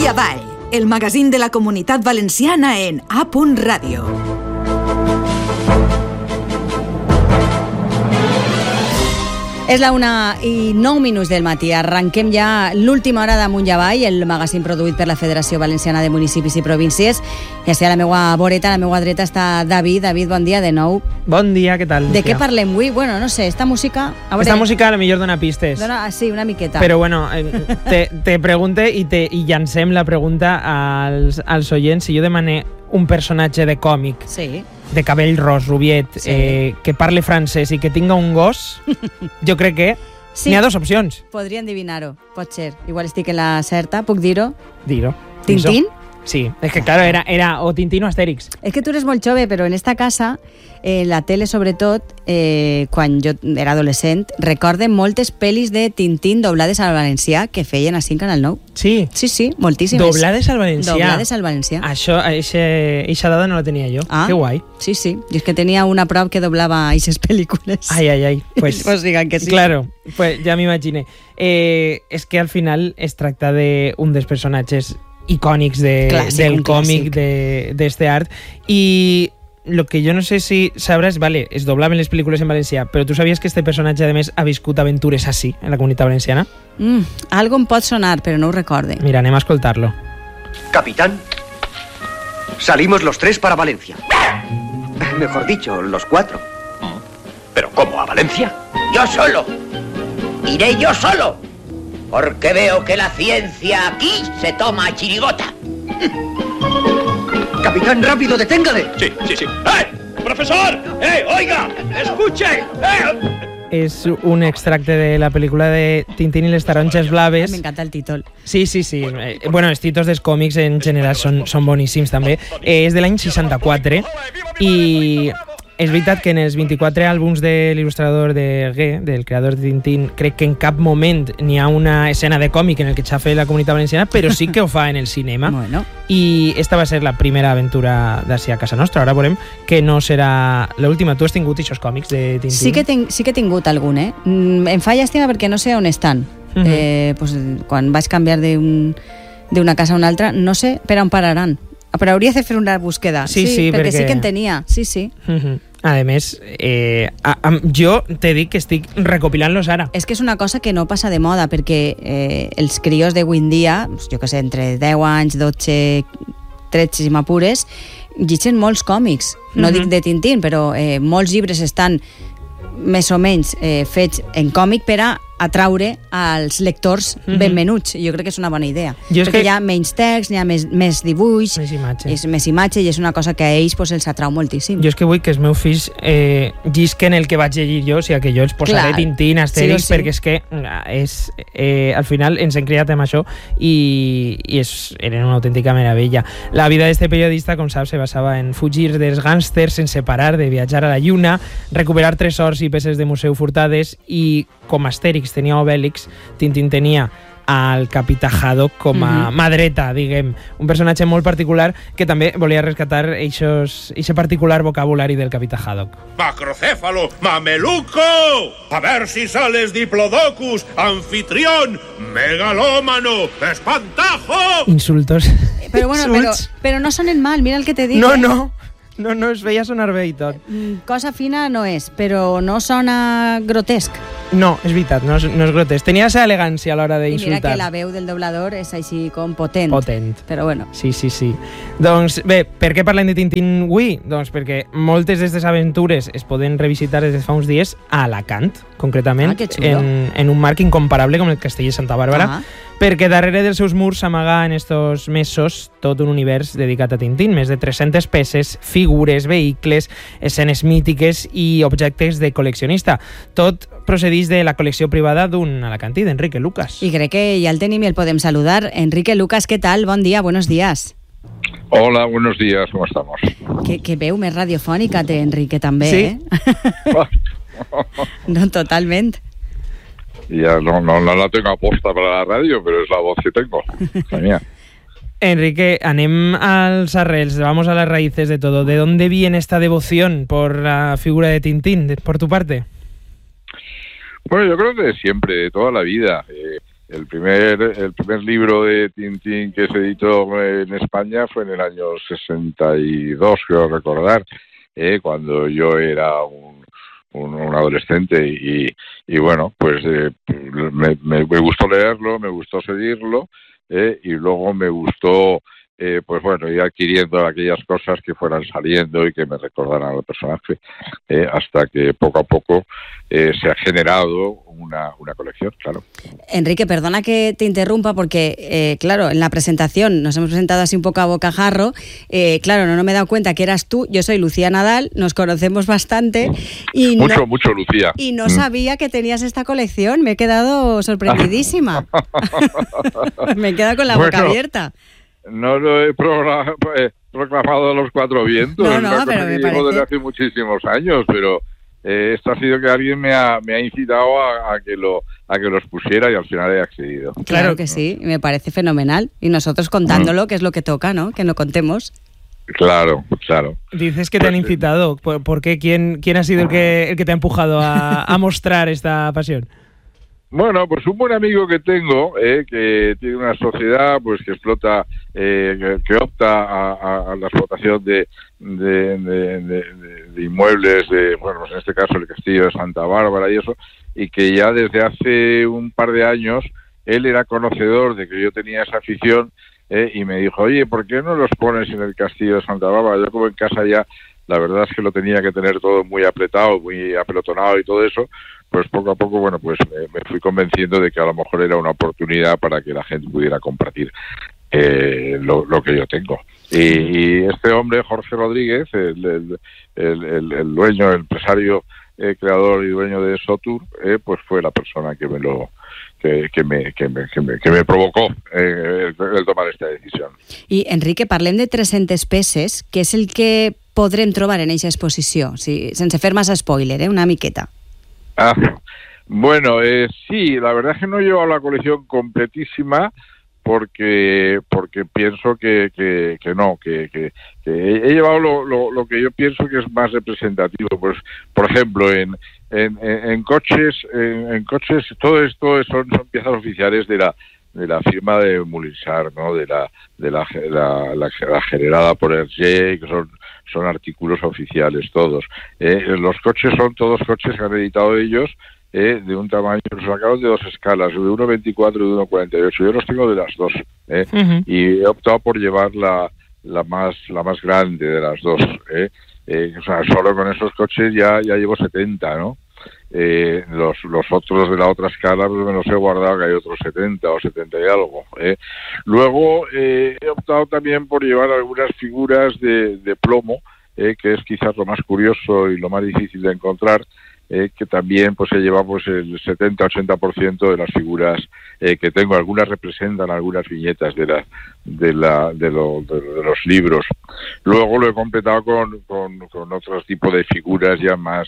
Avall, el magazín de la Comunitat Valenciana en A.Radio. És la 1:09 del matí. Arrenquem ja l'última hora d'Amunt i Avall, el magazín produït per la Federació Valenciana de Municipis i Províncies. I així a la meva voreta, a la meva dreta, està David. David, bon dia de nou. Bon dia, què tal? De què parlem avui? Bueno, no sé, esta música... Esta música a lo millor dona pistes. Sí, una miqueta. Però bueno, te pregunte i llancem la pregunta als oients. Si jo demane un personatge de còmic, sí, de cabell ros, rubiet, sí, que parle francès i que tinga un gos, jo crec que sí, n'hi ha dues opcions. Podria endevinar-ho, pot ser. Igual estic en la certa, puc dir-ho? Dir-ho. Tintín? Sí, és que claro, era o Tintín o Astèrix. És que tu eres molt jove, però en esta casa, la tele sobretot, quan jo era adolescent, recorde moltes pel·lis de Tintín doblades al valencià que feien així en Canal 9. Sí? Sí, moltíssimes. Doblades al valencià? Doblades al valencià. Això, eixa dada no la tenia jo. Que guai. Sí. I és que tenia una prop que doblava aquestes pel·lícules. Ai. Pues digan que sí. Claro, pues ja m'imagine. És que al final es tracta d'un dels personatges icònics del còmic, d'este art. I lo que jo no sé si sabràs, vale, es doblaven les pel·lícules en valencià, però tu sabies que este personatge, a més, ha viscut aventures així, en la Comunitat Valenciana? Algo em pot sonar, però no ho recorde. Mira, anem a escoltar-lo. Capitán, salimos los 3 para Valencia. Mejor dicho, los 4. ¿Pero cómo, a Valencia? Yo solo. Iré yo solo. Porque veo que la ciencia aquí se toma a chirigota. Capitán, rápido, deténgale. Sí. ¡Profesor! ¡Oiga! ¡Escuche! És un extracte de la pel·lícula de Tintín i les taronges blaves. M'encanta el títol. Sí. Bueno, els títols dels còmics en general són boníssims també. És de l'any 64 i és veritat que en els 24 àlbums de l'il·lustrador de Gué, del creador de Tintín, crec que en cap moment n'hi ha una escena de còmic en el que xafe la Comunitat Valenciana, però sí que ho fa en el cinema. Bueno. I esta va ser la primera aventura d'ací a casa nostra. Ara veurem que no serà l'última. Tu has tingut aquests còmics de Tintín? Sí que he tingut algun, Em fa llàstima perquè no sé on estan. Pues, quan vaig canviar d'una casa a una altra, no sé per on pararan. Però hauria de fer una búsqueda. Sí, perquè sí que en tenia. Sí. A més, jo te dic que estic recopilant-los ara. És que és una cosa que no passa de moda, perquè els crios d'avui en dia, jo que sé, entre 10 anys, 12, 13, si m'apures, llegeixen molts còmics. No dic de Tintín, però molts llibres estan més o menys fets en còmic per a atraure als lectors ben menuts. Jo crec que és una bona idea. Perquè hi ha menys text, hi ha més dibuix, més imatge, i és una cosa que a ells els atrau moltíssim. Jo és que vull que els meus fills llisquen el que vaig llegir jo, o sigui que jo els posaré Tintín, Astèrix, perquè és que al final ens hem criat amb això i eren una autèntica meravella. La vida d'este periodista, com saps, se basava en fugir dels gàngsters sense parar, de viatjar a la lluna, recuperar tresors i peces de museu furtades, i com Astèrix tenia Obèlix, Tintín tenia al Capità Haddock com a mà dreta, diguem. Un personatge molt particular que també volia rescatar eixe particular vocabulari del Capità Haddock. Macrocéfalo, mameluco, a ver si sales diplodocus, anfitrión, megalómano, espantajo. Insultos. Però bueno, però no sonen mal, mira el que te dic. No, es veia sonar bé i tot. Cosa fina no és, però no sona grotesc. No, és veritat, no és grotesc. Tenia esa elegància a l'hora d'insultar. I mira que la veu del doblador és així com potent. Però bueno. Sí. Doncs bé, per què parlem de Tintín avui? Doncs perquè moltes d'aquestes aventures es poden revisitar des de fa uns dies a Alacant, concretament, en un marc incomparable com el Castell de Santa Bàrbara, perquè darrere dels seus murs s'amaga en estos mesos tot un univers dedicat a Tintín, més de 300 peces, figures, vehicles, escenes mítiques i objectes de col·leccionista. Tot procedeix de la col·lecció privada d'un alacantí, d'Enrique Lucas. I crec que ja el tenim i el podem saludar. Enrique Lucas, ¿qué tal? Bon dia, buenos días. Hola, buenos días, ¿cómo estamos? Que veu més radiofònica té Enrique també, sí? No, totalment. Ya no la tengo aposta para la radio, pero es la voz que tengo. Genial. Enrique, anem als arrels, vamos a las raíces de todo. ¿De dónde viene esta devoción por la figura de Tintín, por tu parte? Bueno, yo creo que de siempre, de toda la vida. El primer libro de Tintín que se editó en España fue en el año 62, creo recordar, cuando yo era un adolescente y bueno, pues me gustó leerlo, me gustó seguirlo, y luego me gustó pues bueno, ir adquiriendo aquellas cosas que fueran saliendo y que me recordaran al personaje, hasta que poco a poco se ha generado una colección, claro. Enrique, perdona que te interrumpa porque, claro, en la presentación nos hemos presentado así un poco a bocajarro, claro, no me he dado cuenta que eras tú, yo soy Lucía Nadal, nos conocemos bastante y mucho Lucía. Y no sabía que tenías esta colección, me he quedado sorprendidísima. Me he quedado con la boca abierta. No lo he proclamado a los cuatro vientos, no, pero me parece... desde hace muchísimos años, pero esto ha sido que alguien me ha incitado a que los pusiera y al final he accedido. Claro que sí, me parece fenomenal. Y nosotros contándolo, que es lo que toca, ¿no? Que no contemos. Claro. Dices que te han incitado. ¿Por qué? ¿Quién ha sido el que te ha empujado a mostrar esta pasión? Bueno, pues un buen amigo que tengo, que tiene una sociedad pues que explota, que opta a la explotación de inmuebles, bueno, pues en este caso el castillo de Santa Bárbara y eso, y que ya desde hace un par de años él era conocedor de que yo tenía esa afición, y me dijo, oye, ¿por qué no los pones en el castillo de Santa Bárbara? Yo como en casa ya, la verdad es que lo tenía que tener todo muy apretado, muy apelotonado y todo eso, pues poco a poco, bueno, pues me fui convenciendo de que a lo mejor era una oportunidad para que la gente pudiera compartir lo que yo tengo. Y este hombre, Jorge Rodríguez, el dueño, el empresario, creador y dueño de Sotur, pues fue la persona que me provocó el tomar esta decisión. I, Enrique, parlem de 300 peces, que és el que podrem trobar en aquesta exposició, sense fer massa spoiler, una miqueta. Bueno, sí, la verdad es que no he llevado la colección completísima porque pienso que he llevado lo que yo pienso que es más representativo. Pues, por ejemplo, en coches todo esto son piezas oficiales de la firma de Moulinsart, ¿no? de la generada por Hergé, que son artículos oficiales todos. Los coches son todos coches que han editado ellos, de un tamaño, los sacaron de dos escalas, de 1.24 y de 1.48. Yo los tengo de las dos, y he optado por llevar la más grande de las dos. O sea, solo con esos coches ya llevo 70, ¿no? Los otros de la otra escala pues me los he guardado, que hay otros 70 o 70 y algo. Luego he optado también por llevar algunas figuras de plomo, que es quizás lo más curioso y lo más difícil de encontrar, que también pues se lleva pues el 70-80% de las figuras que tengo. Algunas representan algunas viñetas de los libros. Luego lo he completado con otros tipos de figuras ya más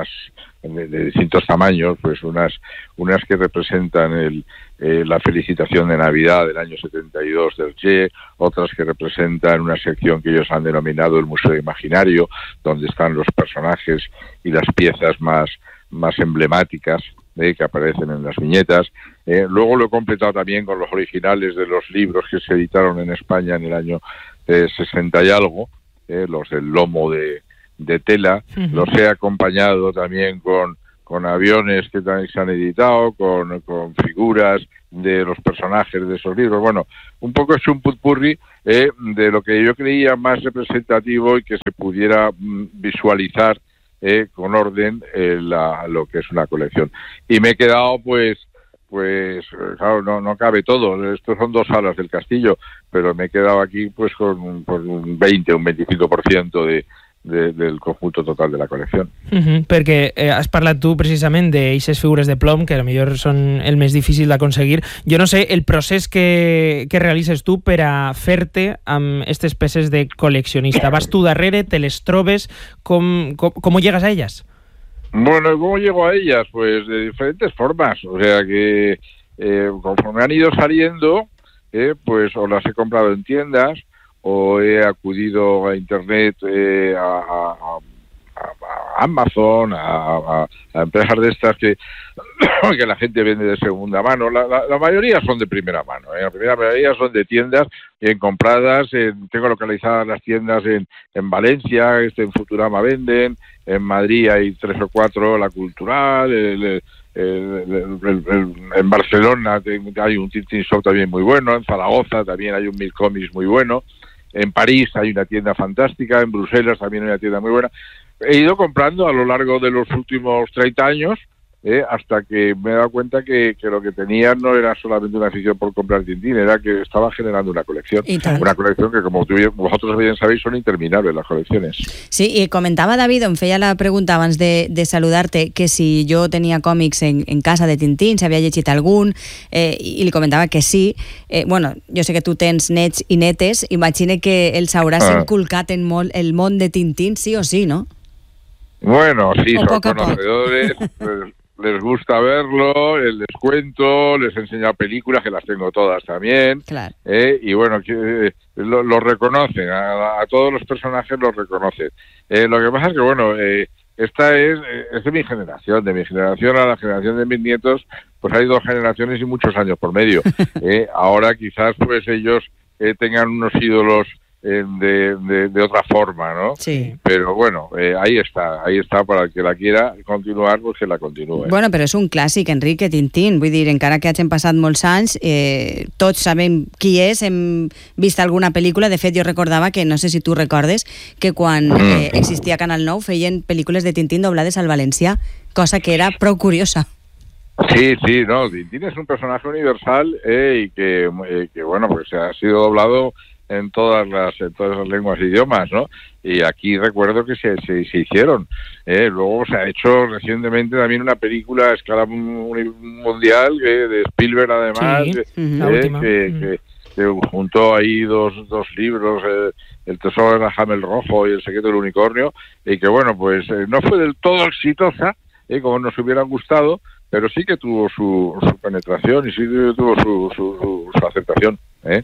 de distintos tamaños, pues unas que representan la felicitación de Navidad del año 72 del Che, otras que representan una sección que ellos han denominado el Museo Imaginario, donde están los personajes y las piezas más emblemáticas que aparecen en las viñetas. Luego lo he completado también con los originales de los libros que se editaron en España en el año 60 y algo, los del lomo de tela. Los he acompañado también con aviones que también se han editado, con figuras de los personajes de esos libros. Bueno, un poco es un putpurri de lo que yo creía más representativo y que se pudiera visualizar con orden lo que es una colección. Y me he quedado pues claro, no cabe todo. Estos son 2 salas del castillo, pero me he quedado aquí pues con un 20 o un 25% del conjunto total de la col·lecció. Perquè has parlat tu precisament d'eixes figures de plom que potser són el més difícil d'aconseguir. Jo no sé el procés que realitzes tu per a fer-te amb aquestes peces de col·leccionista. Vas tu darrere, te les trobes, ¿cómo llegas a ellas? Bueno, ¿cómo llego a ellas? Pues de diferentes formas. O sea que conforme han ido saliendo, pues o las he comprado en tiendas, o he acudido a internet a Amazon, a empresas de estas que la gente vende de segunda mano. La mayoría son de primera mano, La mayoría son de tiendas bien compradas. Tengo localizadas las tiendas en Valencia, en Futurama venden, en Madrid hay 3 o 4, La Cultural, en Barcelona hay un Tintin Shop también muy bueno, en Zaragoza también hay un Mil Comics muy bueno, en París hay una tienda fantástica, en Bruselas también hay una tienda muy buena. He ido comprando a lo largo de los últimos 30 años, hasta que me he dado cuenta que lo que tenía no era solamente una afición por comprar Tintín, era que estaba generando una colección. Una colección que, como vosotros bien sabéis, son interminables las colecciones. Sí, y comentaba David, em feia la pregunta abans de saludar-te, que si jo tenia còmics en casa de Tintín, si havia llegit algun, i li comentava que sí. Bueno, jo sé que tu tens nets i netes, imagine que els hauràs inculcat en el món de Tintín, sí o sí, ¿no? Bueno, sí, son conocedores, les gusta verlo, les cuento, les he enseñado películas, que las tengo todas también, claro. Y bueno, lo reconocen, a todos los personajes los reconocen. Lo que pasa es que, bueno, esta es de mi generación a la generación de mis nietos, pues hay 2 generaciones y muchos años por medio. Ahora quizás pues ellos tengan unos ídolos de otra forma, ¿no? Sí. Pero bueno, ahí está para el que la quiera continuar, pues que la continúe. Bueno, però és un clàssic, Enrique, Tintín, vull dir, encara que hagin passat molts anys, tots sabem qui és, hem vist alguna pel·lícula. De fet, jo recordava que, no sé si tu recordes, que quan existia Canal 9 feien pel·lícules de Tintín doblades al valencià, cosa que era prou curiosa. Sí, no, Tintín es un personaje universal y que bueno, pues ha sido doblado en todas las lenguas e idiomas, ¿no? Y aquí recuerdo que se hicieron. Luego se ha hecho recientemente también una película a escala mundial de Spielberg, además, que juntó ahí dos libros, El tesoro de Raham el Rojo y El secreto del unicornio, y que bueno, pues no fue del todo exitosa, como nos hubiera gustado, pero sí que tuvo su penetración y sí que tuvo su aceptación.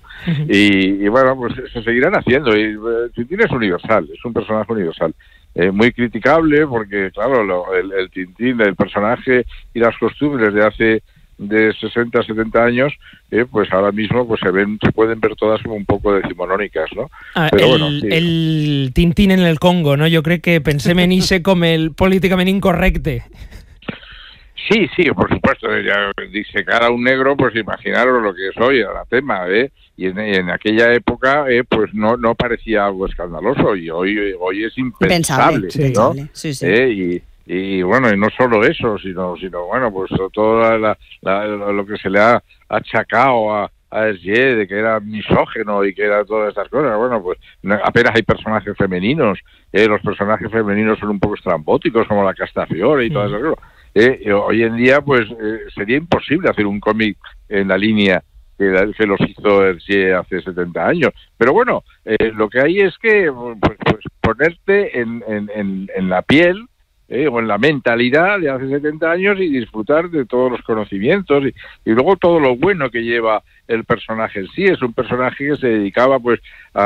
Y bueno, pues se seguirán haciendo. Y Tintín es universal, es un personaje universal. Muy criticable porque, claro, el Tintín, el personaje y las costumbres de hace 60, 70 años, pues ahora mismo pues se pueden ver todas como un poco decimonónicas, ¿no? Pero bueno, sí. El Tintín en el Congo, no? Jo crec que pensem en ese com el políticament incorrecte. Sí, por supuesto, ya disecar a un negro, pues imaginaros lo que es hoy, anatema, y en aquella época pues no parecía algo escandaloso, y hoy es impensable, ¿no? Sí. Y bueno, y no solo eso, sino bueno, pues todo lo que se le ha achacado a Hergé, de que era misógeno y que era todas estas cosas. Bueno, pues apenas hay personajes femeninos, los personajes femeninos son un poco estrambóticos, como la Castafiore y todas esas cosas. Hoy en día pues sería imposible hacer un cómic en la línea que los hizo Hergé hace 70 años. Pero bueno, lo que hay es que pues ponerte en la piel o en la mentalidad de hace 70 años y disfrutar de todos los conocimientos y luego todo lo bueno que lleva el personaje en sí. Es un personaje que se dedicaba pues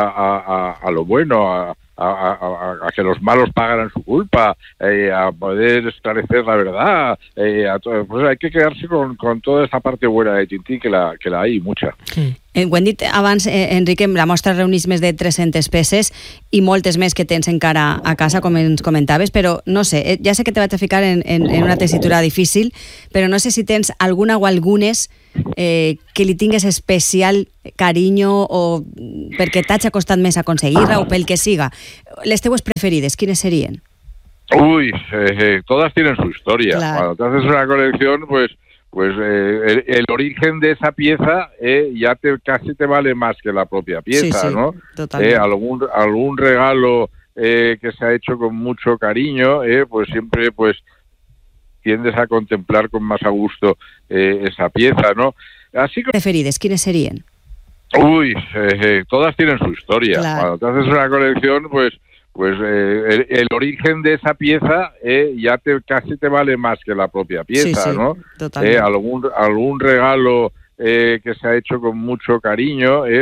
a lo bueno, a que los malos pagaran su culpa, a poder esclarecer la verdad, pues hay que quedarse con toda esta parte buena de Tintín, que la hay mucha. Ho hem dit abans, Enrique, la mostra reunís més de 300 peces i moltes més que tens encara a casa, com ens comentaves, però no sé, ja sé que te vaig a ficar en una tessitura difícil, però no sé si tens alguna o algunes que li tingues especial carinyo o perquè t'hagi costat més aconseguir-la o pel que siga. Les teues preferides, quines serien? Uy, todas tienen su historia. Claro. Cuando te haces una colección, pues el origen de esa pieza ya casi te vale más que la propia pieza, sí, ¿no? Totalmente. Algún regalo que se ha hecho con mucho cariño, pues siempre pues tiendes a contemplar con más a gusto esa pieza, ¿no? Así que... ¿Preferides? ¿Quiénes serían? Uy, todas tienen su historia. Claro. Cuando te haces una colección, pues el origen de esa pieza ya casi te vale más que la propia pieza, sí, ¿no? Totalmente. Algún regalo que se ha hecho con mucho cariño,